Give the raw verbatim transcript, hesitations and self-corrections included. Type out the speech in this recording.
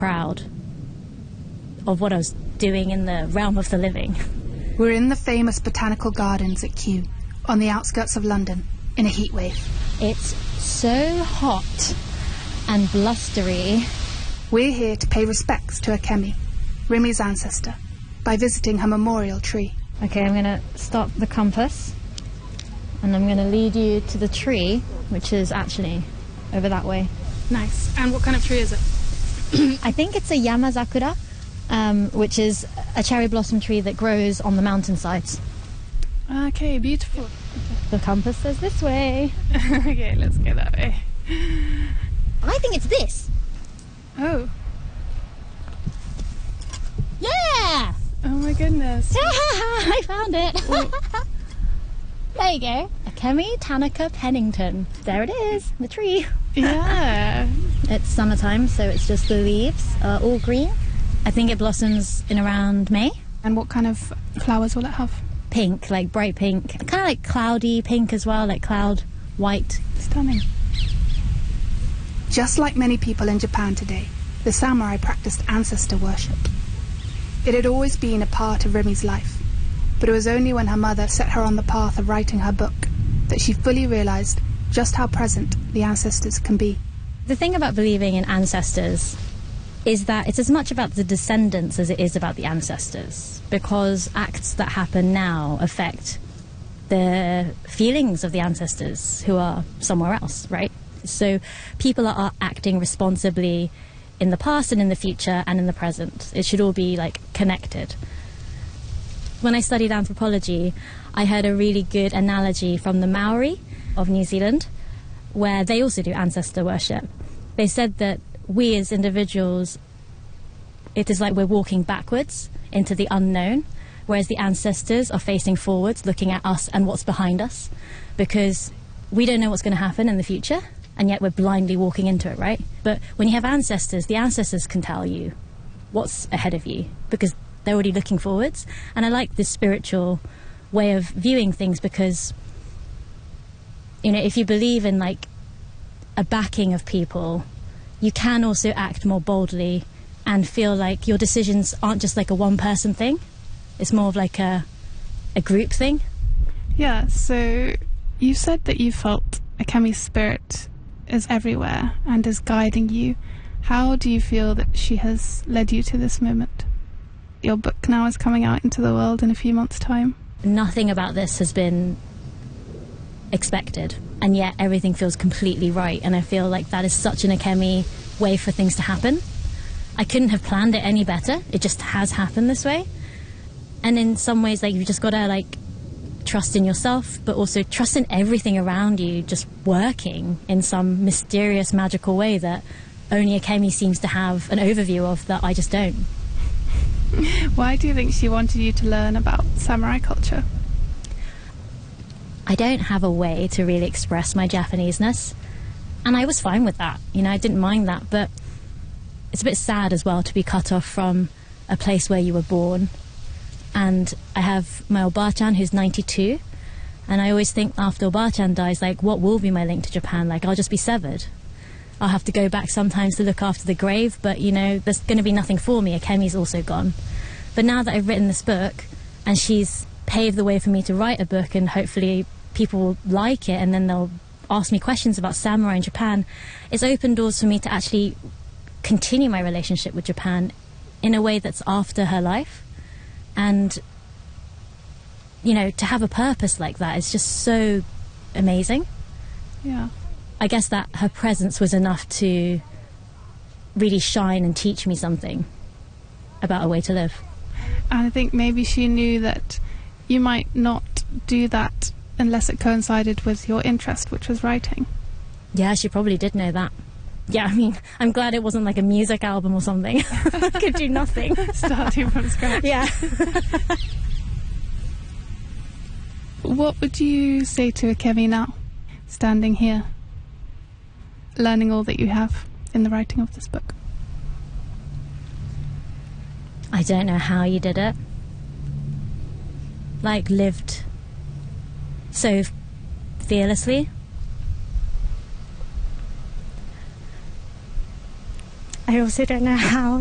proud of what I was doing in the realm of the living. We're in the famous botanical gardens at Kew, on the outskirts of London, in a heat wave. It's so hot and blustery. We're here to pay respects to Akemi, Rimi's ancestor, by visiting her memorial tree. Okay, I'm going to stop the compass and I'm going to lead you to the tree, which is actually over that way. Nice. And what kind of tree is it? I think it's a Yamazakura, um, which is a cherry blossom tree that grows on the mountainsides. Okay, beautiful. The compass says this way. Okay, let's go that way. I think it's this. Oh. Yeah! Oh my goodness. I found it. There you go. Akemi Tanaka Pennington. There it is, the tree. Yeah. It's summertime, so it's just the leaves are all green. I think it blossoms in around May. And what kind of flowers will it have? Pink, like bright pink. Kind of like cloudy pink as well, like cloud white. Stunning. Just like many people in Japan today, the samurai practiced ancestor worship. It had always been a part of Rimi's life, but it was only when her mother set her on the path of writing her book that she fully realised just how present the ancestors can be. The thing about believing in ancestors is that it's as much about the descendants as it is about the ancestors, because acts that happen now affect the feelings of the ancestors who are somewhere else, right? So people are acting responsibly in the past and in the future and in the present. It should all be like connected. When I studied anthropology, I heard a really good analogy from the Maori of New Zealand, where they also do ancestor worship. They said that we as individuals, it is like we're walking backwards into the unknown, whereas the ancestors are facing forwards, looking at us and what's behind us, because we don't know what's going to happen in the future, and yet we're blindly walking into it, right? But when you have ancestors, the ancestors can tell you what's ahead of you, because they're already looking forwards. And I like this spiritual way of viewing things, because, you know, if you believe in like a backing of people, you can also act more boldly and feel like your decisions aren't just like a one-person thing. It's more of like a, a group thing. Yeah, so you said that you felt Akemi's spirit is everywhere and is guiding you. How do you feel that she has led you to this moment? Your book now is coming out into the world in a few months' time. Nothing about this has been expected, and yet everything feels completely right, and I feel like that is such an Akemi way for things to happen. I couldn't have planned it any better. It just has happened this way. And in some ways, like, you've just got to like trust in yourself, but also trust in everything around you just working in some mysterious, magical way that only Akemi seems to have an overview of that I just don't. Why do you think she wanted you to learn about samurai culture? I don't have a way to really express my Japaneseness, and I was fine with that. You know, I didn't mind that, but it's a bit sad as well to be cut off from a place where you were born. And I have my Oba-chan who's ninety-two, and I always think after Oba-chan dies, like, what will be my link to Japan? Like, I'll just be severed. I'll have to go back sometimes to look after the grave, but, you know, there's going to be nothing for me. Akemi's also gone. But now that I've written this book, and she's paved the way for me to write a book, and hopefully people will like it, and then they'll ask me questions about samurai in Japan, it's opened doors for me to actually continue my relationship with Japan in a way that's after her life. And, you know, to have a purpose like that is just so amazing. Yeah. I guess that her presence was enough to really shine and teach me something about a way to live. And I think maybe she knew that you might not do that unless it coincided with your interest, which was writing. Yeah, she probably did know that. Yeah, I mean, I'm glad it wasn't like a music album or something. I could do nothing. Starting from scratch. Yeah. What would you say to Akemi now, standing here, learning all that you have in the writing of this book? I don't know how you did it. Like, lived so fearlessly. I also don't know how